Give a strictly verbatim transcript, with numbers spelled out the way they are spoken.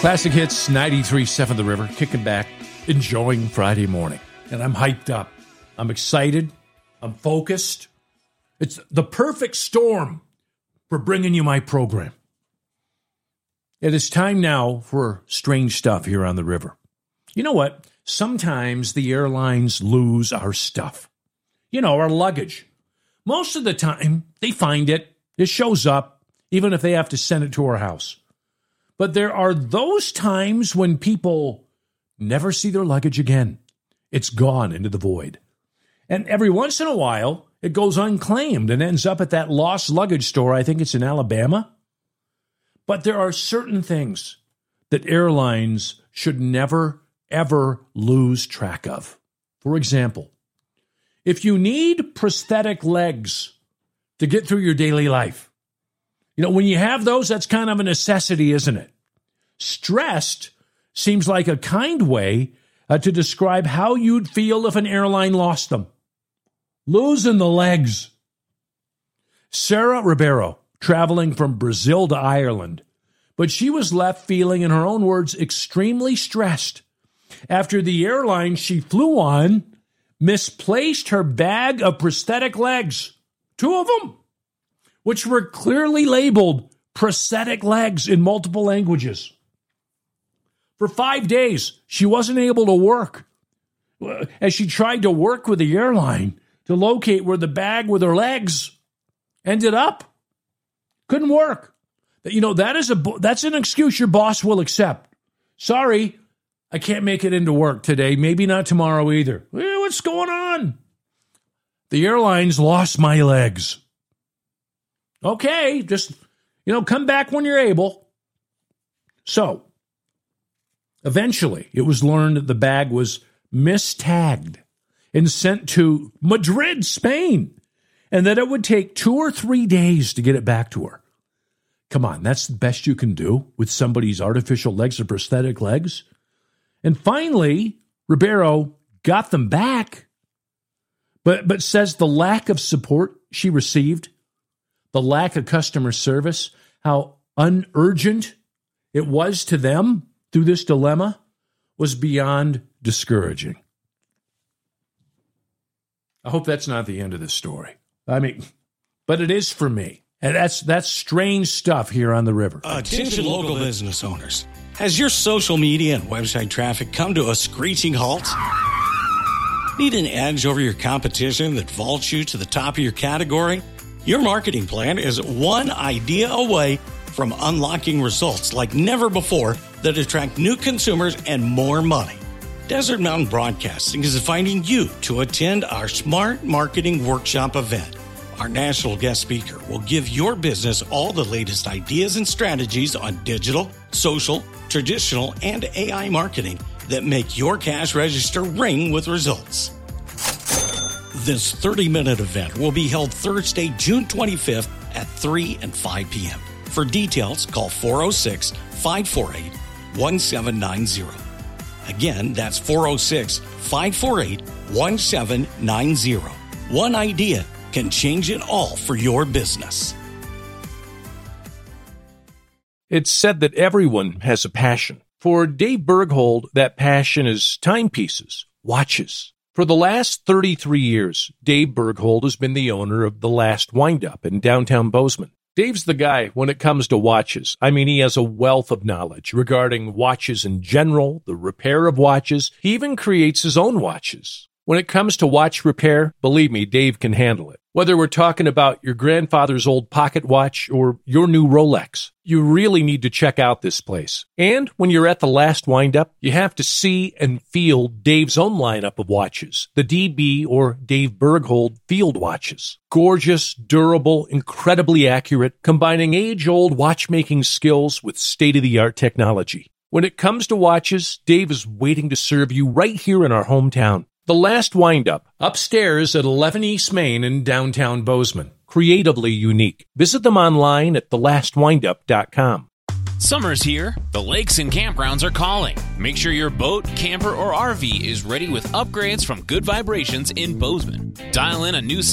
Classic Hits, ninety-three point seven The River, kicking back, enjoying Friday morning. And I'm hyped up. I'm excited. I'm focused. It's the perfect storm for bringing you my program. It is time now for strange stuff here on the river. You know what? Sometimes the airlines lose our stuff. You know, our luggage. Most of the time, they find it. It shows up, even if they have to send it to our house. But there are those times when people never see their luggage again. It's gone into the void. And every once in a while, it goes unclaimed and ends up at that lost luggage store. I think it's in Alabama. But there are certain things that airlines should never, ever lose track of. For example, if you need prosthetic legs to get through your daily life, you know, when you have those, that's kind of a necessity, isn't it? Stressed seems like a kind way uh, to describe how you'd feel if an airline lost them. Losing the legs. Sarah Ribeiro, traveling from Brazil to Ireland, but she was left feeling, in her own words, extremely stressed after the airline she flew on misplaced her bag of prosthetic legs. Two of them, which were clearly labeled prosthetic legs in multiple languages. For five days, she wasn't able to work as she tried to work with the airline to locate where the bag with her legs ended up. Couldn't work. You know, that is a that's an excuse your boss will accept. Sorry, I can't make it into work today. Maybe not tomorrow either. Eh, what's going on? The airlines lost my legs. Okay, just, you know, come back when you're able. So, eventually, it was learned that the bag was mistagged and sent to Madrid, Spain, and that it would take two or three days to get it back to her. Come on, that's the best you can do with somebody's artificial legs or prosthetic legs? And finally, Ribeiro got them back, but, but says the lack of support she received, the lack of customer service, how unurgent it was to them through this dilemma was beyond discouraging. I hope that's not the end of the story. I mean, but it is for me. And that's that's strange stuff here on the river. Attention local business owners. Has your social media and website traffic come to a screeching halt? Need an edge over your competition that vaults you to the top of your category? Your marketing plan is one idea away from unlocking results like never before that attract new consumers and more money. Desert Mountain Broadcasting is inviting you to attend our Smart Marketing Workshop event. Our national guest speaker will give your business all the latest ideas and strategies on digital, social, traditional, and A I marketing that make your cash register ring with results. This thirty-minute event will be held Thursday, June twenty-fifth at three and five p.m. For details, call four oh six, five four eight, one seven nine zero. Again, that's four oh six, five four eight, one seven nine zero. One idea can change it all for your business. It's said that everyone has a passion. For Dave Berghold, that passion is timepieces, watches. For the last thirty-three years, Dave Berghold has been the owner of The Last Windup in downtown Bozeman. Dave's the guy when it comes to watches. I mean, he has a wealth of knowledge regarding watches in general, the repair of watches. He even creates his own watches. When it comes to watch repair, believe me, Dave can handle it. Whether we're talking about your grandfather's old pocket watch or your new Rolex, you really need to check out this place. And when you're at The Last Windup, you have to see and feel Dave's own lineup of watches, the D B or Dave Berghold field watches. Gorgeous, durable, incredibly accurate, combining age-old watchmaking skills with state-of-the-art technology. When it comes to watches, Dave is waiting to serve you right here in our hometown. The Last Windup, upstairs at eleven East Main in downtown Bozeman. Creatively unique. Visit them online at the last windup dot com. Summer's here. The lakes and campgrounds are calling. Make sure your boat, camper, or R V is ready with upgrades from Good Vibrations in Bozeman. Dial in a new